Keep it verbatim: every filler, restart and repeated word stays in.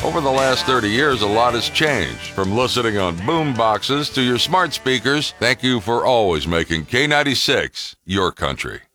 Over the last thirty years, a lot has changed. From listening on boom boxes to your smart speakers, thank you for always making K ninety-six your country.